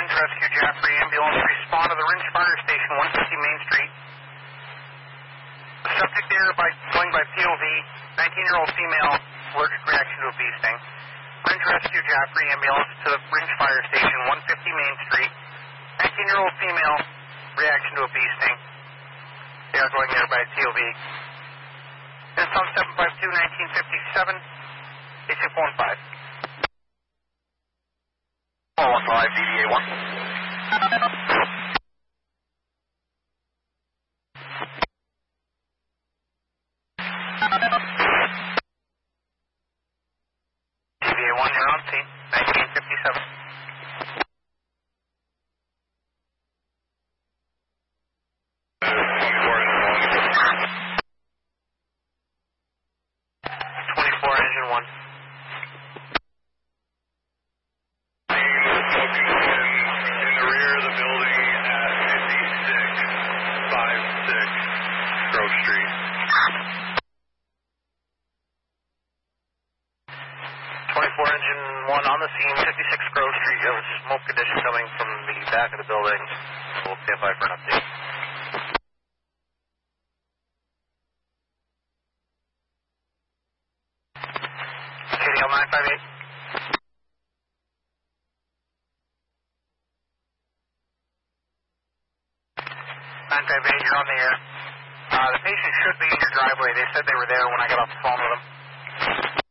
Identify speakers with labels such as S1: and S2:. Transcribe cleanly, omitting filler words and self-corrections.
S1: Ringe Rescue Jaffrey ambulance, respond to the Ringe Fire Station, 150 Main Street. The subject there going by POV, 19-year-old female, allergic reaction to a bee sting. Ringe Rescue Jaffrey ambulance to the Ringe Fire Station, 150 Main Street. 19-year-old female, reaction to a bee sting. They are going there by POV. Install 752-1957, 8615.
S2: 415 DVA 1.
S1: DVA 1, you're on scene, 1957. 24 engine 1. On the scene, 56 Grove Street. You have a smoke condition coming from the back of the building. We'll stand by for an update. KDL 958. 958, you're on the air. The patient should be in your driveway. They said they were there when I got off the phone with them.